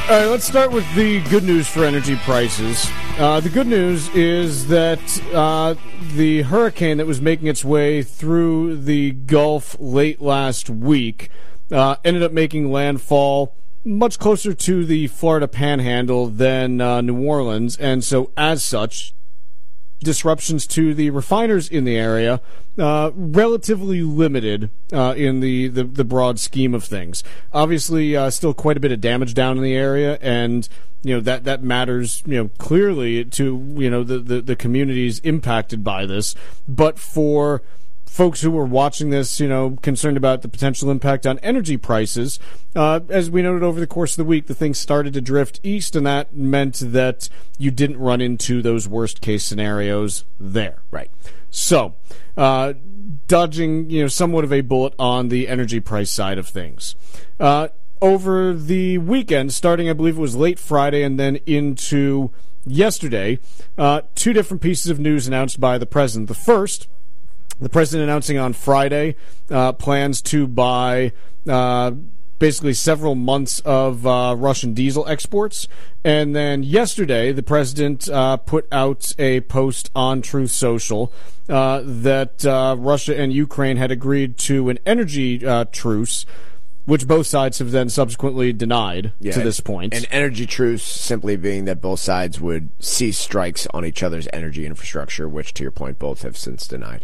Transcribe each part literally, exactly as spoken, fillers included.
All right, let's start with the good news for energy prices. Uh, the good news is that uh, the hurricane that was making its way through the Gulf late last week uh, ended up making landfall much closer to the Florida Panhandle than uh, New Orleans, and so as such, disruptions to the refiners in the area uh, relatively limited uh, in the, the, the broad scheme of things. Obviously, uh, still quite a bit of damage down in the area, and you know that that matters you know clearly to you know the, the, the communities impacted by this. But for folks who were watching this, you know, concerned about the potential impact on energy prices, uh, as we noted over the course of the week, the thing started to drift east, and that meant that you didn't run into those worst-case scenarios there. Right. So, uh, dodging, you know, somewhat of a bullet on the energy price side of things. Uh, over the weekend, starting, I believe it was late Friday and then into yesterday, uh, two different pieces of news announced by the president. The first, the president announcing on Friday uh, plans to buy uh, basically several months of uh, Russian diesel exports. And then yesterday, the president uh, put out a post on Truth Social uh, that uh, Russia and Ukraine had agreed to an energy uh, truce, which both sides have then subsequently denied yeah, to this point. An energy truce simply being that both sides would cease strikes on each other's energy infrastructure, which, to your point, both have since denied.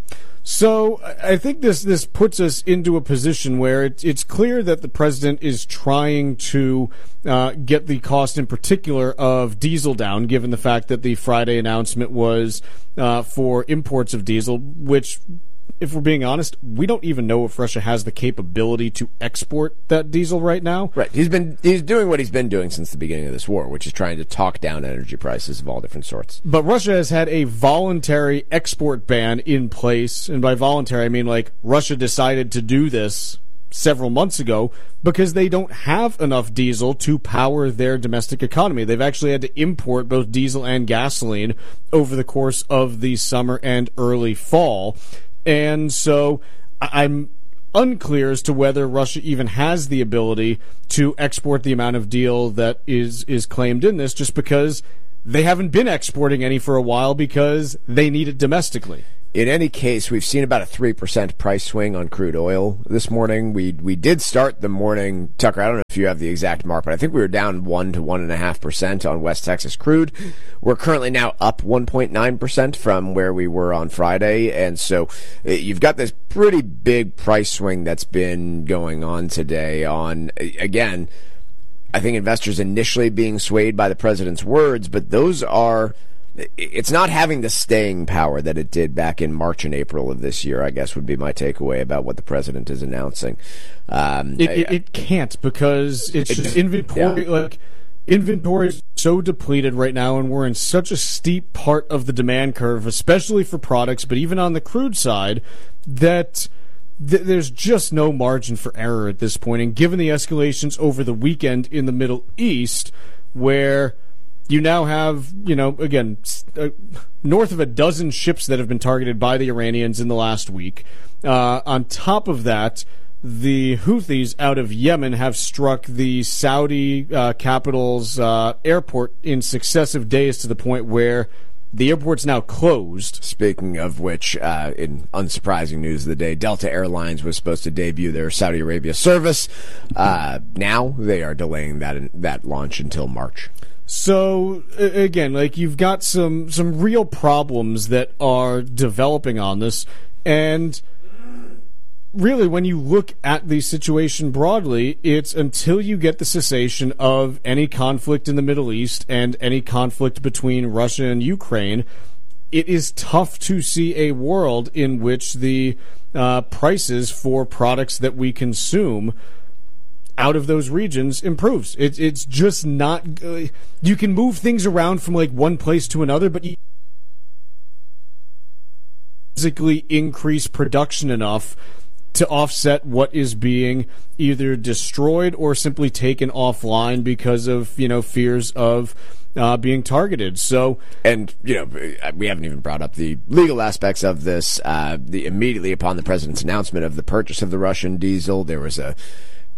So I think this this puts us into a position where it, it's clear that the president is trying to uh, get the cost in particular of diesel down, given the fact that the Friday announcement was uh, for imports of diesel, which, if we're being honest, we don't even know if Russia has the capability to export that diesel right now. Right. He's been he's doing what he's been doing since the beginning of this war, which is trying to talk down energy prices of all different sorts. But Russia has had a voluntary export ban in place, and by voluntary I mean like Russia decided to do this several months ago because they don't have enough diesel to power their domestic economy. They've actually had to import both diesel and gasoline over the course of the summer and early fall. And so I'm unclear as to whether Russia even has the ability to export the amount of diesel that is, is claimed in this, just because they haven't been exporting any for a while because they need it domestically. In any case, we've seen about a three percent price swing on crude oil this morning. We we did start the morning, Tucker, I don't know if you have the exact mark, but I think we were down one to one point five percent on West Texas crude. We're currently now up one point nine percent from where we were on Friday, and so you've got this pretty big price swing that's been going on today on, again, I think investors initially being swayed by the president's words, but those are... It's not having the staying power that it did back in March and April of this year, I guess, would be my takeaway about what the president is announcing. Um, it, it, it can't, because it's it, just inventory, yeah. like inventory is so depleted right now, and we're in such a steep part of the demand curve, especially for products, but even on the crude side, that th- there's just no margin for error at this point. And given the escalations over the weekend in the Middle East, where you now have, you know, again, uh, north of a dozen ships that have been targeted by the Iranians in the last week. Uh, on top of that, the Houthis out of Yemen have struck the Saudi uh, capital's uh, airport in successive days to the point where the airport's now closed. Speaking of which, uh, in unsurprising news of the day, Delta Airlines was supposed to debut their Saudi Arabia service. Uh, now they are delaying that that launch until March. So, again, like, you've got some, some real problems that are developing on this, and really, when you look at the situation broadly, it's until you get the cessation of any conflict in the Middle East and any conflict between Russia and Ukraine, it is tough to see a world in which the uh, prices for products that we consume out of those regions improves. It, it's just not... Uh, you can move things around from like one place to another, but you physically increase production enough to offset what is being either destroyed or simply taken offline because of, you know, fears of uh, being targeted. So, and you know, we haven't even brought up the legal aspects of this. Uh, the immediately upon the president's announcement of the purchase of the Russian diesel, there was a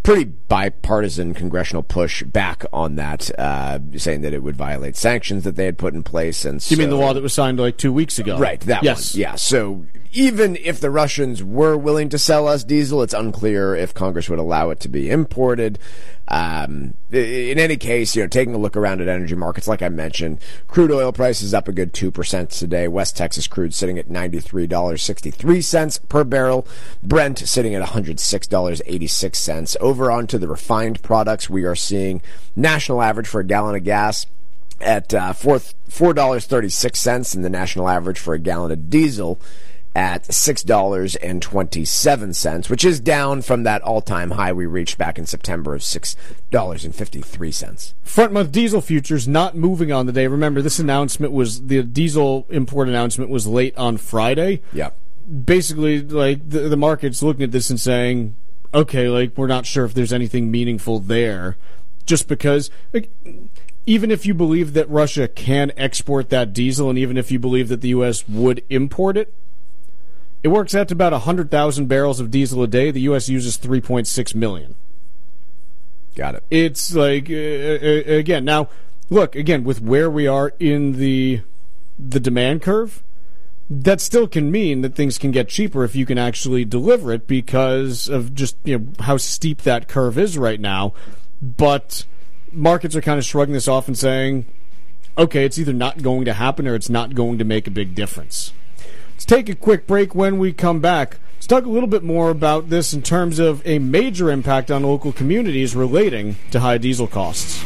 pretty bipartisan congressional push back on that, uh, saying that it would violate sanctions that they had put in place. And so, you mean the law that was signed like two weeks ago? Right, that yes. one. Yeah, so even if the Russians were willing to sell us diesel, it's unclear if Congress would allow it to be imported. Um, in any case, you know, taking a look around at energy markets, like I mentioned, crude oil prices up a good two percent today. West Texas crude sitting at ninety-three dollars and sixty-three cents per barrel. Brent sitting at one hundred six dollars and eighty-six cents. Over onto the refined products, we are seeing national average for a gallon of gas at uh, four dollars and thirty-six cents, and the national average for a gallon of diesel at six dollars and twenty-seven cents, which is down from that all-time high we reached back in September of six dollars and fifty-three cents. Front month diesel futures not moving on the day. Remember, this announcement was, the diesel import announcement was late on Friday. Yep. Basically, like, the, the market's looking at this and saying, okay, like, we're not sure if there's anything meaningful there. Just because, like, even if you believe that Russia can export that diesel, and even if you believe that the U S would import it, it works out to about one hundred thousand barrels of diesel a day. The U S uses three point six million. Got it. It's like, uh, uh, again, now, look, again, with where we are in the the demand curve, that still can mean that things can get cheaper if you can actually deliver it because of just, you know, how steep that curve is right now. But markets are kind of shrugging this off and saying, okay, it's either not going to happen or it's not going to make a big difference. Let's take a quick break. When we come back, let's talk a little bit more about this in terms of a major impact on local communities relating to high diesel costs.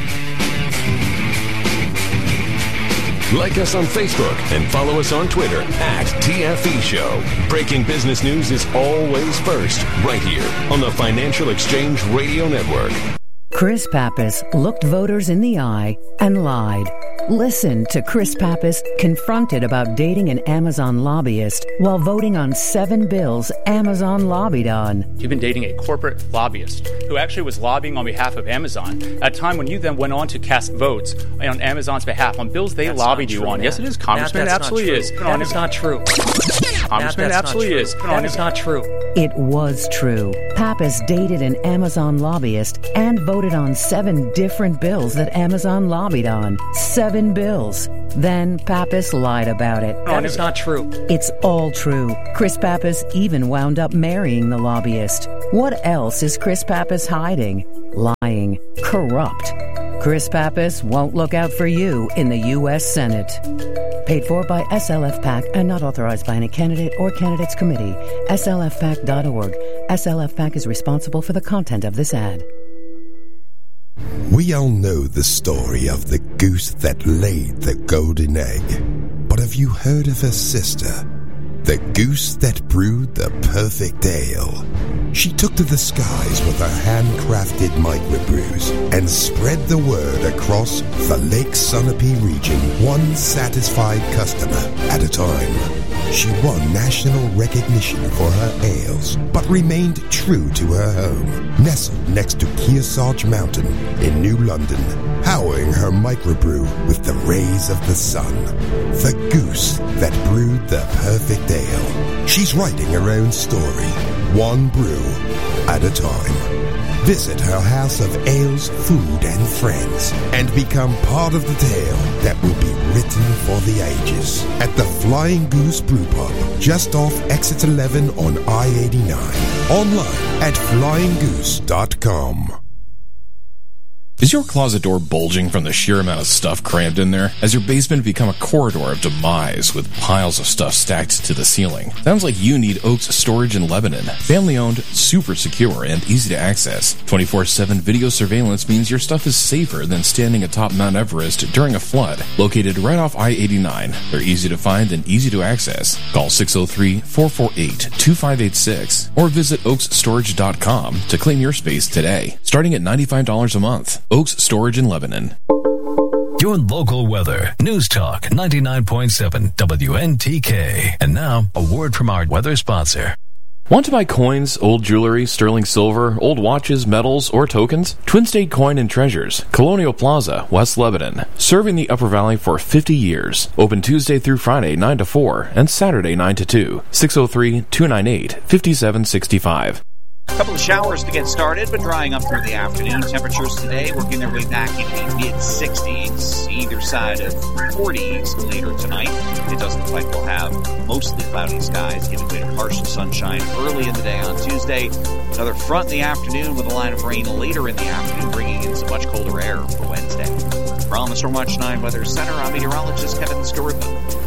Like us on Facebook and follow us on Twitter at T F E Show. Breaking business news is always first, right here on the Financial Exchange Radio Network. Chris Pappas looked voters in the eye and lied. Listen to Chris Pappas confronted about dating an Amazon lobbyist while voting on seven bills Amazon lobbied on. You've been dating a corporate lobbyist who actually was lobbying on behalf of Amazon at a time when you then went on to cast votes on Amazon's behalf on bills they that's lobbied you true, on. Matt. Yes, it is. Congressman, Matt, absolutely not is. That is not true. Congressman, Matt, absolutely not is. That is not true. It was true. Pappas dated an Amazon lobbyist and voted on seven different bills that Amazon lobbied on. Seven bills. Then Pappas lied about it. That is not true. It's all true. Chris Pappas even wound up marrying the lobbyist. What else is Chris Pappas hiding? Lying. Corrupt. Chris Pappas won't look out for you in the U S Senate. Paid for by S L F PAC and not authorized by any candidate or candidates committee. S L F pac dot org. S L F PAC is responsible for the content of this ad. We all know the story of the goose that laid the golden egg. But have you heard of her sister? The goose that brewed the perfect ale. She took to the skies with her handcrafted microbrews and spread the word across the Lake Sunapee region, one satisfied customer at a time. She won national recognition for her ales, but remained true to her home, nestled next to Kearsarge Mountain in New London, powering her microbrew with the rays of the sun. The goose that brewed the perfect ale. She's writing her own story, one brew at a time. Visit her house of ales, food, and friends, and become part of the tale that will be written for the ages at the Flying Goose Brew Pub, just off Exit eleven on I eighty-nine. Online at flying goose dot com. Is your closet door bulging from the sheer amount of stuff crammed in there? Has your basement become a corridor of demise with piles of stuff stacked to the ceiling? Sounds like you need Oaks Storage in Lebanon. Family-owned, super secure, and easy to access. twenty-four seven video surveillance means your stuff is safer than standing atop Mount Everest during a flood. Located right off I eighty-nine, they're easy to find and easy to access. Call six oh three, four four eight, two five eight six or visit oaks storage dot com to claim your space today, starting at ninety-five dollars a month. Oaks Storage in Lebanon. Your local weather. News Talk ninety-nine point seven W N T K. And now, a word from our weather sponsor. Want to buy coins, old jewelry, sterling silver, old watches, metals, or tokens? Twin State Coin and Treasures, Colonial Plaza, West Lebanon. Serving the Upper Valley for fifty years. Open Tuesday through Friday, nine to four, and Saturday, nine to two. six oh three, two nine eight, five seven six five. A couple of showers to get started, but drying up through the afternoon. Temperatures today working their way back into the mid-sixties, either side of forties later tonight. It does look like we'll have mostly cloudy skies, giving way to partial sunshine early in the day on Tuesday. Another front in the afternoon with a line of rain later in the afternoon, bringing in some much colder air for Wednesday. From the Stormwatch nine Weather Center, I'm meteorologist Kevin Skarupa.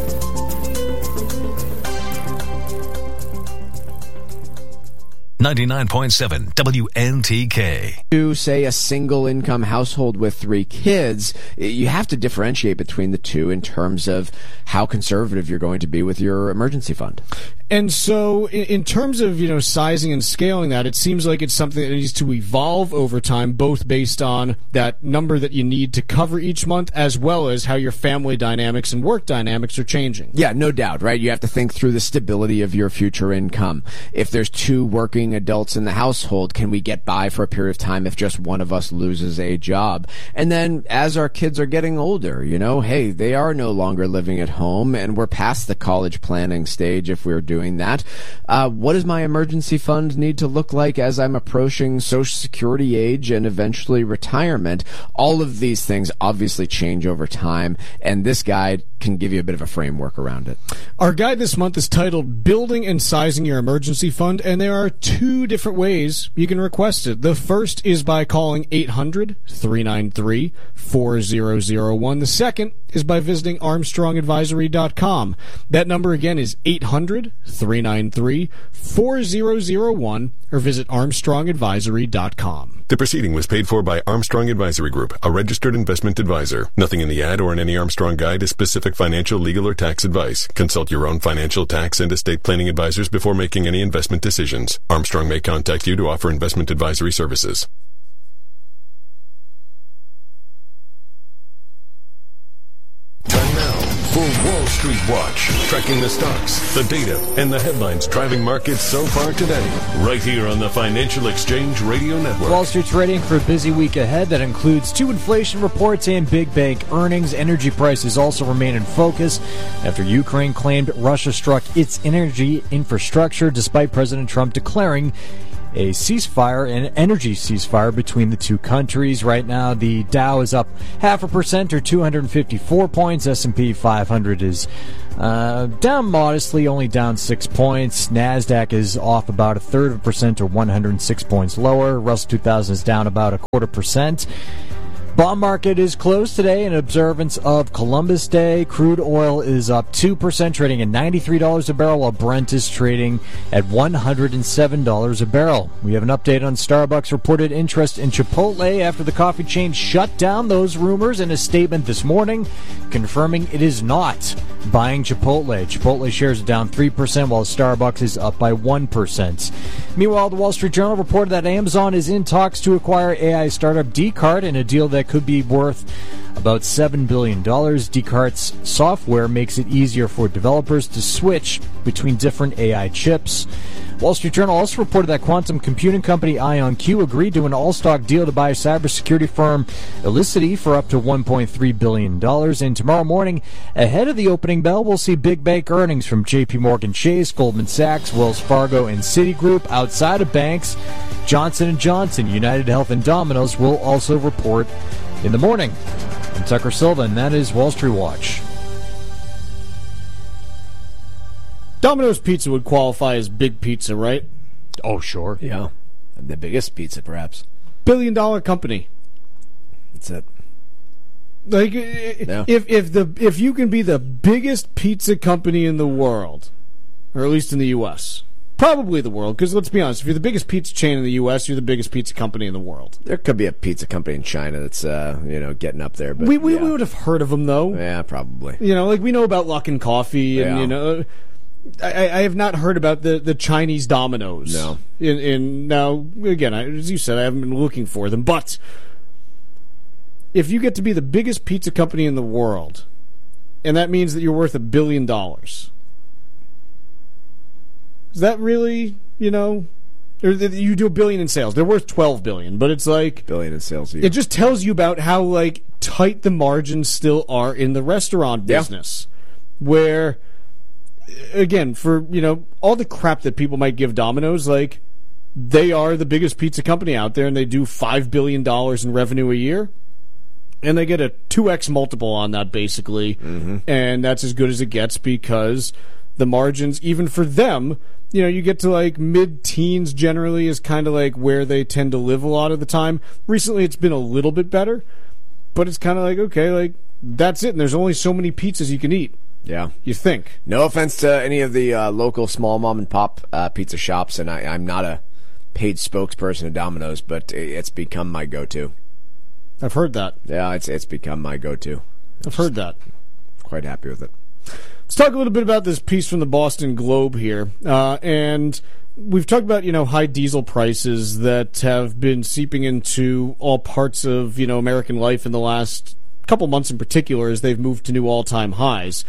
ninety-nine point seven W N T K. To say a single income household with three kids, you have to differentiate between the two in terms of how conservative you're going to be with your emergency fund. And so, in, in terms of, you know, sizing and scaling that, it seems like it's something that needs to evolve over time, both based on that number that you need to cover each month, as well as how your family dynamics and work dynamics are changing. Yeah, no doubt, right? You have to think through the stability of your future income. If there's two working adults in the household, can we get by for a period of time if just one of us loses a job? And then, as our kids are getting older, you know, hey, they are no longer living at home, and we're past the college planning stage if we're doing doing that. Uh, what does my emergency fund need to look like as I'm approaching Social Security age and eventually retirement? All of these things obviously change over time, and this guide can give you a bit of a framework around it. Our guide this month is titled Building and Sizing Your Emergency Fund, and there are two different ways you can request it. The first is by calling eight hundred, three nine three, four zero zero one. The second is by visiting Armstrong Advisory dot com. That number again is eight hundred, three nine three, four zero zero one, or visit Armstrong Advisory dot com. The proceeding was paid for by Armstrong Advisory Group, a registered investment advisor. Nothing in the ad or in any Armstrong guide is specific financial, legal, or tax advice. Consult your own financial, tax, and estate planning advisors before making any investment decisions. Armstrong may contact you to offer investment advisory services. Time now for Wall Street Watch, tracking the stocks, the data, and the headlines driving markets so far today. Right here on the Financial Exchange Radio Network. Wall Street's readying for a busy week ahead that includes two inflation reports and big bank earnings. Energy prices also remain in focus after Ukraine claimed Russia struck its energy infrastructure, despite President Trump declaring a ceasefire, an energy ceasefire between the two countries. Right now, the Dow is up half a percent or two hundred fifty-four points. S and P five hundred is uh, down modestly, only down six points. NASDAQ is off about a third of a percent or one hundred six points lower. Russell two thousand is down about a quarter percent. Bond market is closed today in observance of Columbus Day. Crude oil is up two percent, trading at ninety-three dollars a barrel, while Brent is trading at one hundred seven dollars a barrel. We have an update on Starbucks' reported interest in Chipotle after the coffee chain shut down those rumors in a statement this morning, confirming it is not buying Chipotle. Chipotle shares are down three percent, while Starbucks is up by one percent. Meanwhile, the Wall Street Journal reported that Amazon is in talks to acquire A I startup Descartes in a deal that could be worth about seven billion dollars. Descartes' software makes it easier for developers to switch between different A I chips. Wall Street Journal also reported that quantum computing company IonQ agreed to an all-stock deal to buy cybersecurity firm Elicity for up to one point three billion dollars. And tomorrow morning, ahead of the opening bell, we'll see big bank earnings from J P Morgan Chase, Goldman Sachs, Wells Fargo, and Citigroup. Outside of banks, Johnson and Johnson, United Health, and Domino's will also report in the morning. I'm Tucker Silva, and that is Wall Street Watch. Domino's Pizza would qualify as big pizza, right? Oh, sure. Yeah. The biggest pizza, perhaps. Billion dollar company. That's it. Like, yeah. if if the if you can be the biggest pizza company in the world, or at least in the U S, probably the world, because let's be honest, if you're the biggest pizza chain in the U S, you're the biggest pizza company in the world. There could be a pizza company in China that's, uh, you know, getting up there. But we we, yeah. we would have heard of them, though. Yeah, probably. You know, like we know about Luckin Coffee, and, yeah. you know... I, I have not heard about the, the Chinese Domino's. No. In, in now, again, I, as you said, I haven't been looking for them. But if you get to be the biggest pizza company in the world, and that means that you're worth a billion dollars, is that really, you know, or you do a billion in sales? They're worth twelve billion, but it's like billion in sales. Yeah. It just tells you about how like tight the margins still are in the restaurant business, yeah. where. Again, for, you know, all the crap that people might give Domino's, like, they are the biggest pizza company out there, and they do five billion dollars in revenue a year. And they get a two x multiple on that, basically. Mm-hmm. And that's as good as it gets because the margins, even for them, you know, you get to like mid-teens generally is kind of like where they tend to live a lot of the time. Recently, it's been a little bit better, but it's kind of like, okay, like, that's it. And there's only so many pizzas you can eat. Yeah. You think. No offense to any of the uh, local small mom-and-pop uh, pizza shops, and I, I'm not a paid spokesperson of Domino's, but it's become my go-to. I've heard that. Yeah, it's it's become my go-to. I've heard that. Quite happy with it. Let's talk a little bit about this piece from the Boston Globe here. Uh, and we've talked about, you know, high diesel prices that have been seeping into all parts of, you know, American life in the last couple months in particular as they've moved to new all-time highs.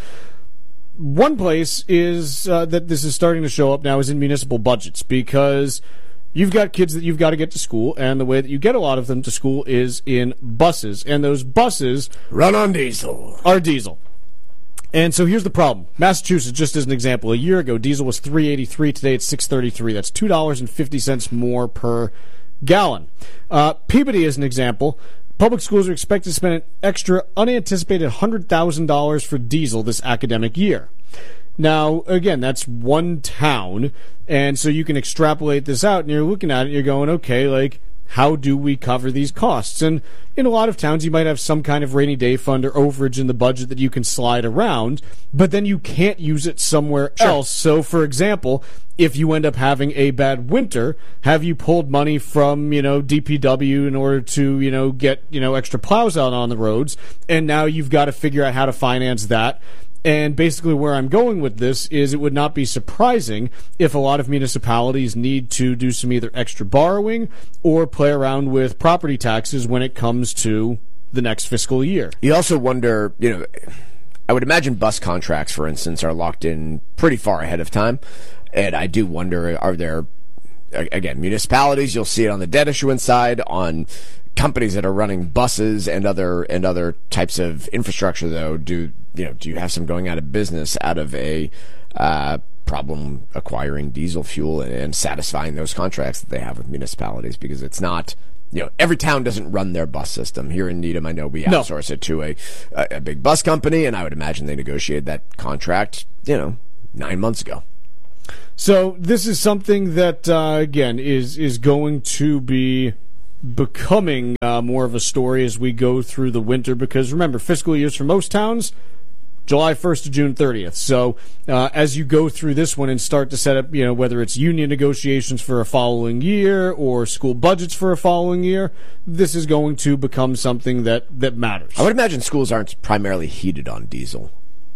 One place is uh, that this is starting to show up now is in municipal budgets because you've got kids that you've got to get to school, and the way that you get a lot of them to school is in buses. And those buses run on diesel. Are diesel. And so here's the problem. Massachusetts, just as an example, a year ago, diesel was three dollars and eighty-three cents. Today it's six dollars and thirty-three cents. That's two dollars and fifty cents more per gallon. Uh, Peabody, as an example, public schools are expected to spend an extra unanticipated one hundred thousand dollars for diesel this academic year. Now, again, that's one town, and so you can extrapolate this out, and you're looking at it, and you're going, okay, like, how do we cover these costs? And in a lot of towns, you might have some kind of rainy day fund or overage in the budget that you can slide around, but then you can't use it somewhere sure. else. So, for example, if you end up having a bad winter, have you pulled money from, you know, D P W in order to, you know, get, you know, extra plows out on the roads, and now you've got to figure out how to finance that. And basically where I'm going with this is it would not be surprising if a lot of municipalities need to do some either extra borrowing or play around with property taxes when it comes to the next fiscal year. You also wonder, you know, I would imagine bus contracts, for instance, are locked in pretty far ahead of time. And I do wonder, are there, again, municipalities, you'll see it on the debt issuance side, on companies that are running buses and other and other types of infrastructure, though, do you know? Do you have some going out of business out of a uh, problem acquiring diesel fuel and, and satisfying those contracts that they have with municipalities? Because it's not, you know, every town doesn't run their bus system. Here in Needham, I know we outsource no. it to a, a a big bus company, and I would imagine they negotiated that contract, you know, nine months ago. So this is something that uh, again is is going to be becoming uh, more of a story as we go through the winter, because remember, fiscal years for most towns, July first to June thirtieth. So uh, as you go through this one and start to set up, you know, whether it's union negotiations for a following year or school budgets for a following year, this is going to become something that, that matters. I would imagine schools aren't primarily heated on diesel.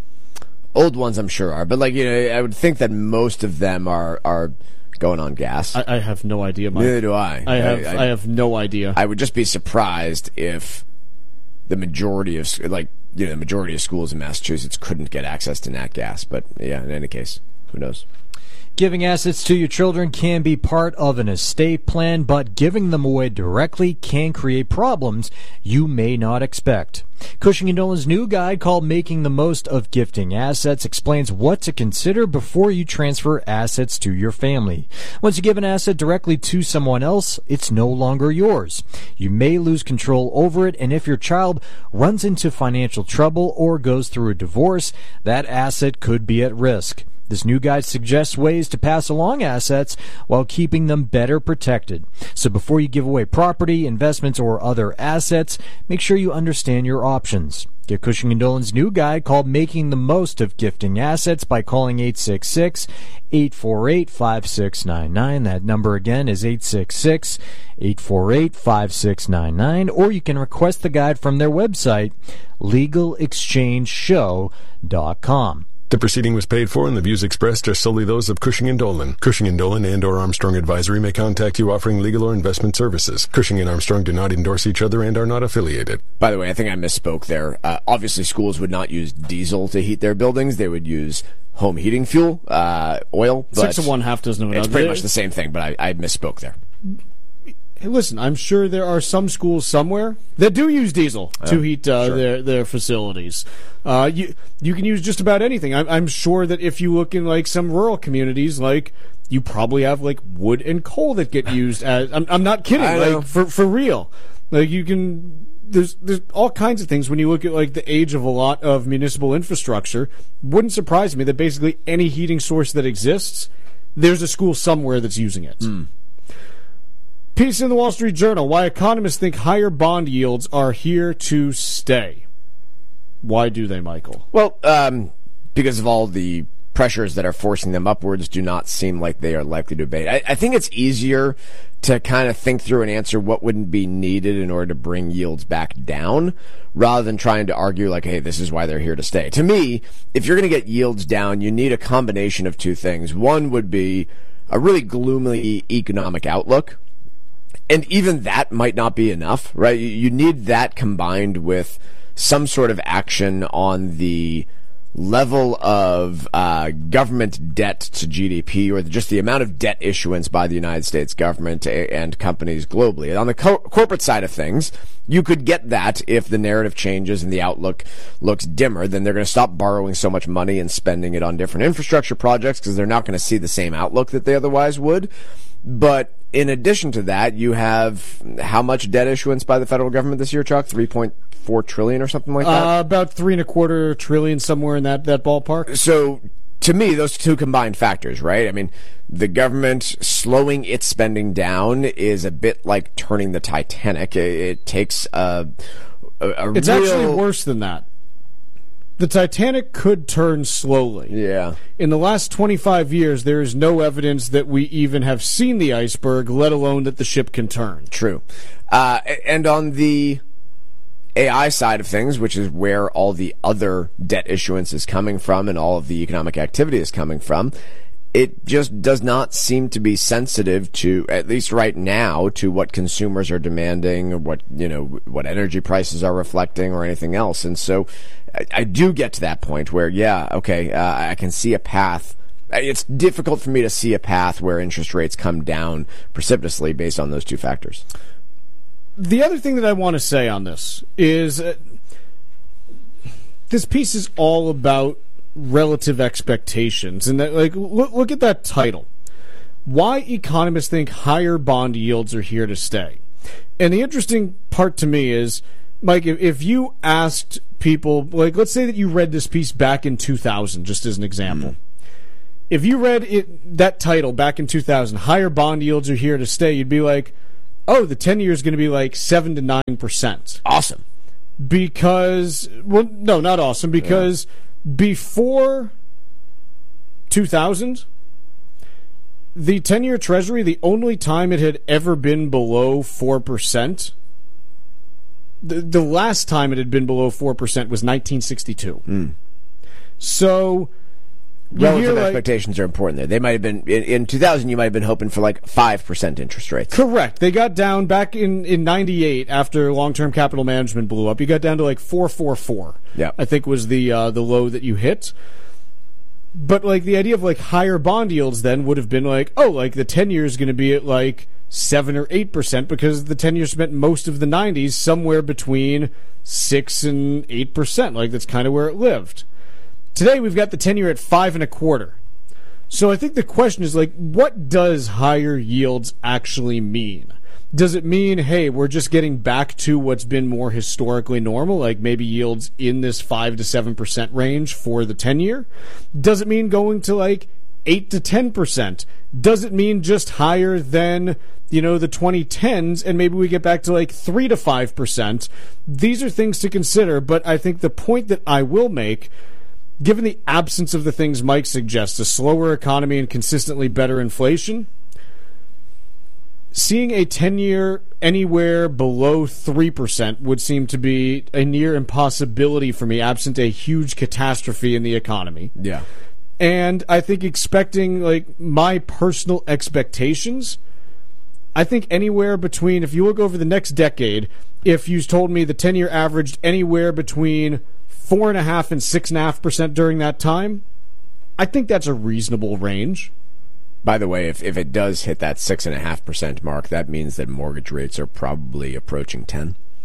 Old ones, I'm sure, are, but like you know, I would think that most of them are are going on gas. I, I have no idea, Mike. Neither do I. I have I, I, I have no idea. I would just be surprised if the majority of like you know the majority of schools in Massachusetts couldn't get access to nat gas. But yeah, in any case, who knows? Giving assets to your children can be part of an estate plan, but giving them away directly can create problems you may not expect. Cushing and Dolan's new guide called Making the Most of Gifting Assets explains what to consider before you transfer assets to your family. Once you give an asset directly to someone else, it's no longer yours. You may lose control over it, and if your child runs into financial trouble or goes through a divorce, that asset could be at risk. This new guide suggests ways to pass along assets while keeping them better protected. So before you give away property, investments, or other assets, make sure you understand your options. Get Cushing and Dolan's new guide called Making the Most of Gifting Assets by calling eight six six, eight four eight, five six nine nine. That number again is eight six six, eight four eight, five six nine nine. Or you can request the guide from their website, legal exchange show dot com. The proceeding was paid for, and the views expressed are solely those of Cushing and Dolan. Cushing and Dolan and or Armstrong Advisory may contact you offering legal or investment services. Cushing and Armstrong do not endorse each other and are not affiliated. By the way, I think I misspoke there. Uh, obviously, schools would not use diesel to heat their buildings. They would use home heating fuel, uh, oil. Six of one, half dozen of another. It's pretty much the same thing, but I, I misspoke there. Hey, listen, I'm sure there are some schools somewhere that do use diesel to oh, heat uh, sure. their their facilities. Uh, you you can use just about anything. I'm, I'm sure that if you look in like some rural communities, like you probably have like wood and coal that get used as. I'm, I'm not kidding, like for for real. Like you can. There's there's all kinds of things when you look at like the age of a lot of municipal infrastructure. Wouldn't surprise me that basically any heating source that exists, there's a school somewhere that's using it. Mm. Piece in the Wall Street Journal: Why economists think higher bond yields are here to stay. Why do they, Michael? Well, um, because of all the pressures that are forcing them upwards do not seem like they are likely to abate. I, I think it's easier to kind of think through and answer what wouldn't be needed in order to bring yields back down rather than trying to argue like, hey, this is why they're here to stay. To me, if you're going to get yields down, you need a combination of two things. One would be a really gloomy economic outlook. And even that might not be enough, right? You need that combined with some sort of action on the level of uh, government debt to G D P, or just the amount of debt issuance by the United States government and companies globally. On the co- corporate side of things, you could get that if the narrative changes and the outlook looks dimmer. Then they're going to stop borrowing so much money and spending it on different infrastructure projects because they're not going to see the same outlook that they otherwise would. But in addition to that, you have how much debt issuance by the federal government this year, Chuck? three point four trillion or something like that? Uh, about three and a quarter trillion, somewhere in that, that ballpark. So, to me, those two combined factors, right? I mean, the government slowing its spending down is a bit like turning the Titanic. It, it takes a, a, a It's real... actually worse than that. The Titanic could turn slowly. Yeah. In the last twenty-five years, there is no evidence that we even have seen the iceberg, let alone that the ship can turn. True. Uh, and on the A I side of things, which is where all the other debt issuance is coming from and all of the economic activity is coming from, it just does not seem to be sensitive to, at least right now, to what consumers are demanding or what, you know, what energy prices are reflecting or anything else. And so I, I do get to that point where, yeah, okay, uh, I can see a path. It's difficult for me to see a path where interest rates come down precipitously based on those two factors. The other thing that I want to say on this is uh, this piece is all about relative expectations. And that, like, look, look at that title. Why economists think higher bond yields are here to stay. And the interesting part to me is, Mike, if, if you asked people, like, let's say that you read this piece back in two thousand, just as an example. Mm. If you read it, that title back in two thousand, higher bond yields are here to stay, you'd be like, oh, the ten-year is going to be like seven to nine percent. Awesome. Because, well, no, not awesome, because yeah. before two thousand, the ten-year Treasury, the only time it had ever been below four percent, the, the last time it had been below four percent was nineteen sixty-two. Mm. So... Relative expectations like, are important there. They might have been, in, in two thousand, you might have been hoping for like five percent interest rates. Correct. They got down back in, in ninety-eight after long-term capital management blew up. You got down to like four point four four. Yeah. I think was the uh, the low that you hit. But like the idea of like higher bond yields then would have been like, oh, like the ten-year is going to be at like seven or eight percent because the ten-year spent most of the nineties somewhere between six and eight percent. Like that's kind of where it lived. Today we've got the ten-year at five and a quarter. So I think the question is like, what does higher yields actually mean? Does it mean, hey, we're just getting back to what's been more historically normal, like maybe yields in this five to seven percent range for the ten-year? Does it mean going to like eight to ten percent? Does it mean just higher than, you know, the twenty tens and maybe we get back to like three to five percent? These are things to consider, but I think the point that I will make, given the absence of the things Mike suggests, a slower economy and consistently better inflation, seeing a ten-year anywhere below three percent would seem to be a near impossibility for me, absent a huge catastrophe in the economy. Yeah. And I think expecting, like, my personal expectations, I think anywhere between, if you look over the next decade, if you told me the ten-year averaged anywhere between four and a half and six and a half percent during that time, I think that's a reasonable range. By the way, if if it does hit that six and a half percent mark, that means that mortgage rates are probably approaching ten.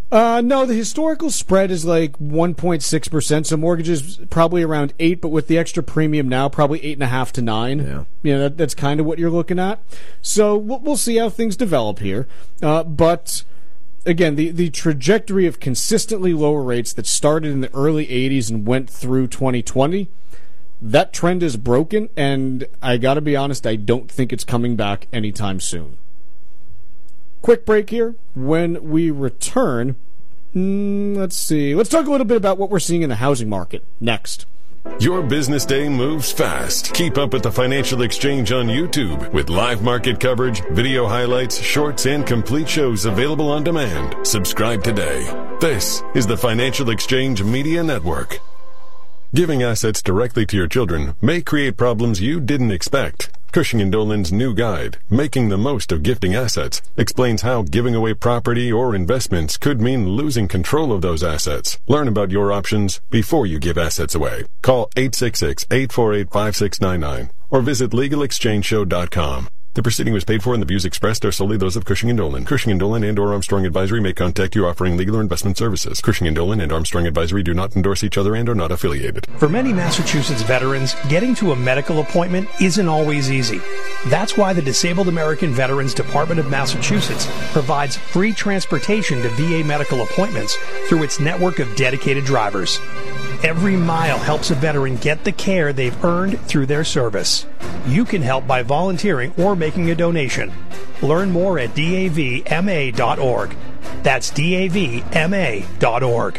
Uh, no, the historical spread is like one point six percent, so mortgages probably around eight, but with the extra premium now, probably eight point five to nine. Yeah. You know, that, that's kind of what you're looking at. So we'll, we'll see how things develop here. Uh, but again, the, the trajectory of consistently lower rates that started in the early eighties and went through twenty twenty, that trend is broken, and I gotta be honest, I don't think it's coming back anytime soon. Quick break here. When we return, mm, let's see. Let's talk a little bit about what we're seeing in the housing market next. Your business day moves fast. Keep up with the Financial Exchange on YouTube with live market coverage, video highlights, shorts, and complete shows available on demand. Subscribe today. This is the Financial Exchange Media Network. Giving assets directly to your children may create problems you didn't expect. Cushing and Dolan's new guide, Making the Most of Gifting Assets, explains how giving away property or investments could mean losing control of those assets. Learn about your options before you give assets away. Call eight six six, eight four eight, five six nine nine or visit legal exchange show dot com. The proceeding was paid for and the views expressed are solely those of Cushing and Dolan. Cushing and Dolan and or Armstrong Advisory may contact you offering legal or investment services. Cushing and Dolan and Armstrong Advisory do not endorse each other and are not affiliated. For many Massachusetts veterans, getting to a medical appointment isn't always easy. That's why the Disabled American Veterans Department of Massachusetts provides free transportation to V A medical appointments through its network of dedicated drivers. Every mile helps a veteran get the care they've earned through their service. You can help by volunteering or making a donation. Learn more at D A V M A dot org. That's D A V M A dot org.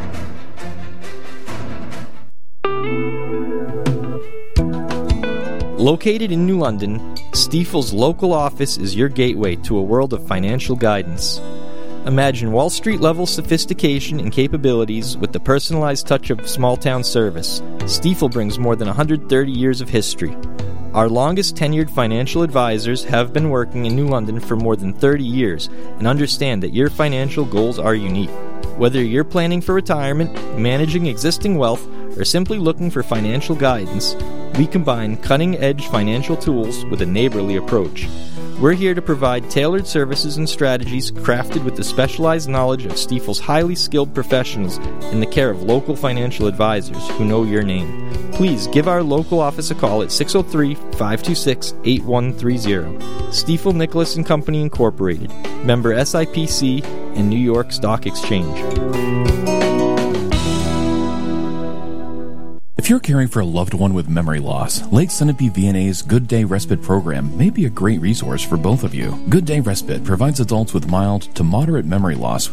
Located in New London, Stifel's local office is your gateway to a world of financial guidance. Imagine Wall Street-level sophistication and capabilities with the personalized touch of small-town service. Stifel brings more than one hundred thirty years of history. Our longest tenured financial advisors have been working in New London for more than thirty years and understand that your financial goals are unique. Whether you're planning for retirement, managing existing wealth, or simply looking for financial guidance, we combine cutting-edge financial tools with a neighborly approach. We're here to provide tailored services and strategies crafted with the specialized knowledge of Stifel's highly skilled professionals in the care of local financial advisors who know your name. Please give our local office a call at six oh three, five two six, eight one three zero. Stiefel Nicholas and Company Incorporated, member S I P C and New York Stock Exchange. If you're caring for a loved one with memory loss, Lake Sunapee V N A's Good Day Respite program may be a great resource for both of you. Good Day Respite provides adults with mild to moderate memory loss with